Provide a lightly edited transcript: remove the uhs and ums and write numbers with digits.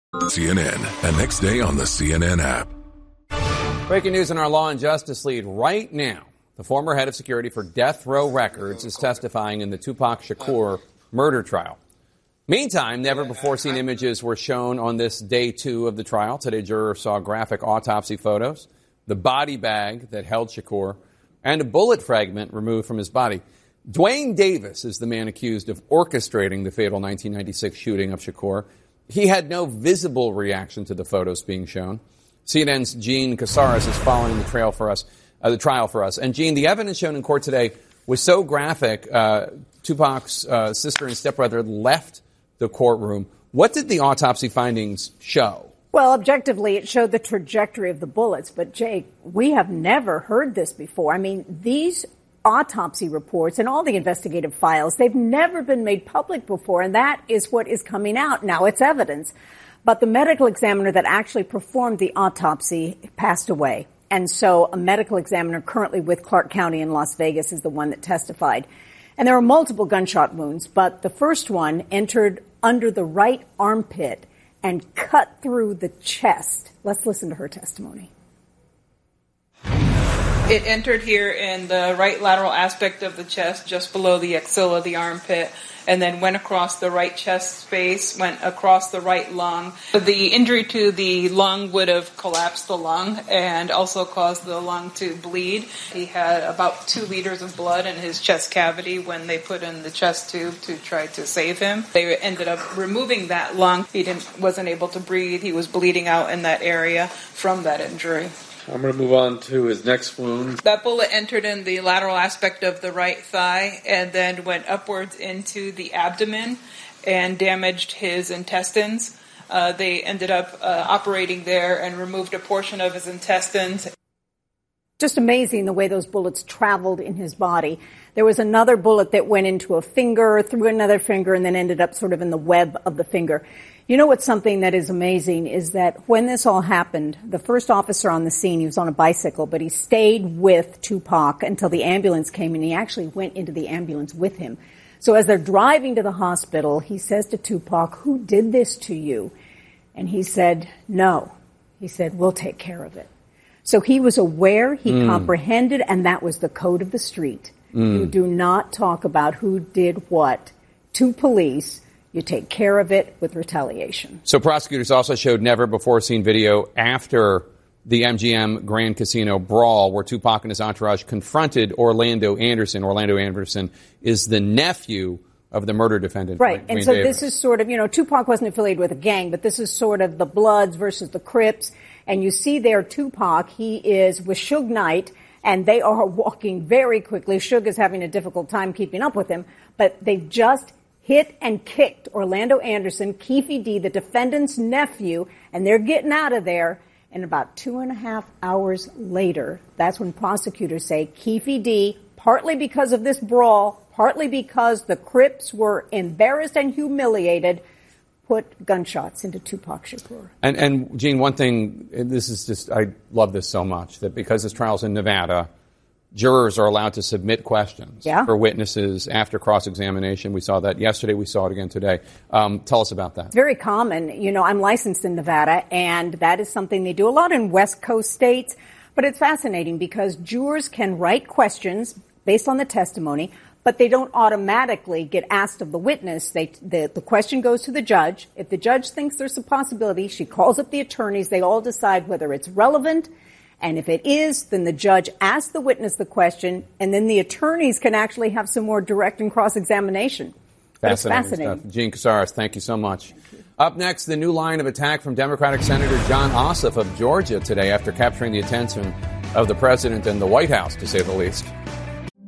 CNN and next day on the CNN app. Breaking news in our law and justice lead right now. The former head of security for Death Row Records is testifying in the Tupac Shakur murder trial. Meantime, never-before-seen images were shown on this day 2 of the trial. Today, jurors saw graphic autopsy photos, the body bag that held Shakur, and a bullet fragment removed from his body. Dwayne Davis is the man accused of orchestrating the fatal 1996 shooting of Shakur. He had no visible reaction to the photos being shown. CNN's Jean Casares is following the trial for us. And Jean, the evidence shown in court today was so graphic. Tupac's sister and stepbrother left the courtroom. What did the autopsy findings show? Well, objectively, it showed the trajectory of the bullets. But, Jake, we have never heard this before. I mean, these autopsy reports and all the investigative files, they've never been made public before, and that is what is coming out. Now, it's evidence. But the medical examiner that actually performed the autopsy passed away. And so a medical examiner currently with Clark County in Las Vegas is the one that testified. And there were multiple gunshot wounds, but the first one entered under the right armpit and cut through the chest. Let's listen to her testimony. It entered here in the right lateral aspect of the chest, just below the axilla of the armpit, and then went across the right chest space, went across the right lung. The injury to the lung would have collapsed the lung and also caused the lung to bleed. He had about 2 liters of blood in his chest cavity when they put in the chest tube to try to save him. They ended up removing that lung. He wasn't able to breathe. He was bleeding out in that area from that injury. I'm going to move on to his next wound. That bullet entered in the lateral aspect of the right thigh and then went upwards into the abdomen and damaged his intestines. They ended up operating there and removed a portion of his intestines. Just amazing the way those bullets traveled in his body. There was another bullet that went into a finger, through another finger, and then ended up sort of in the web of the finger. You know what's something that is amazing is that when this all happened, the first officer on the scene, he was on a bicycle, but he stayed with Tupac until the ambulance came, and he actually went into the ambulance with him. So as they're driving to the hospital, he says to Tupac, "Who did this to you?" And he said, "No." He said, "We'll take care of it." So he was aware, he comprehended, and that was the code of the street. You do not talk about who did what to police. You take care of it with retaliation. So prosecutors also showed never-before-seen video after the MGM Grand Casino brawl where Tupac and his entourage confronted Orlando Anderson. Orlando Anderson is the nephew of the murder defendant. Right. And so Davis. This is sort of, Tupac wasn't affiliated with a gang, but this is sort of the Bloods versus the Crips. And you see there Tupac, he is with Suge Knight, and they are walking very quickly. Suge is having a difficult time keeping up with him, but they've just hit and kicked Orlando Anderson, Keefe D., the defendant's nephew, and they're getting out of there. And about 2.5 hours later, that's when prosecutors say Keefe D., partly because of this brawl, partly because the Crips were embarrassed and humiliated, put gunshots into Tupac Shakur. And Gene, one thing, this is just, I love this so much, that because this trial's in Nevada, jurors are allowed to submit questions for witnesses after cross-examination. We saw that yesterday. We saw it again today. Tell us about that. It's very common. I'm licensed in Nevada, and that is something they do a lot in West Coast states. But it's fascinating because jurors can write questions based on the testimony, but they don't automatically get asked of the witness. The question goes to the judge. If the judge thinks there's a possibility, she calls up the attorneys. They all decide whether it's relevant. And if it is, then the judge asks the witness the question, and then the attorneys can actually have some more direct and cross-examination. Fascinating stuff. Jean Casares, thank you so much. Up next, the new line of attack from Democratic Senator Jon Ossoff of Georgia today after capturing the attention of the president and the White House, to say the least.